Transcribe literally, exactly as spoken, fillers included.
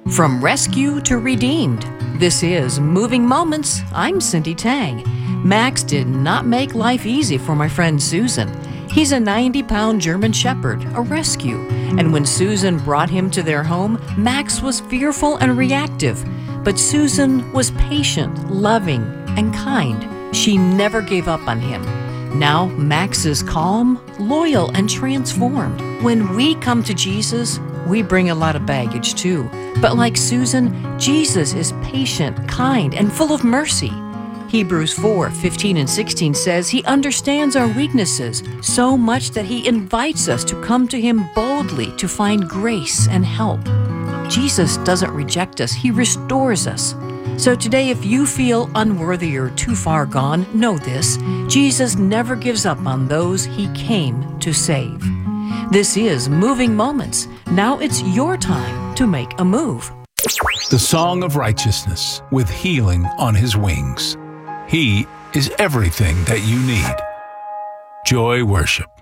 From rescue to redeemed, this is Moving Moments. I'm Cindy Tang. Max did not make life easy for my friend Susan. He's a ninety-pound German Shepherd, a rescue, and when Susan brought him to their home, Max was fearful and reactive. But Susan was patient, loving, and kind. She never gave up on him. Now Max is calm, loyal, and transformed. When we come to Jesus, we bring a lot of baggage too. But like Susan, Jesus is patient, kind, and full of mercy. Hebrews four fifteen and sixteen says he understands our weaknesses so much that he invites us to come to him boldly to find grace and help. Jesus doesn't reject us, he restores us. So today, if you feel unworthy or too far gone, know this: Jesus never gives up on those he came to save. This is Moving Moments. Now it's your time to make a move. The Song of Righteousness, with healing on his wings. He is everything that you need. Joy Worship.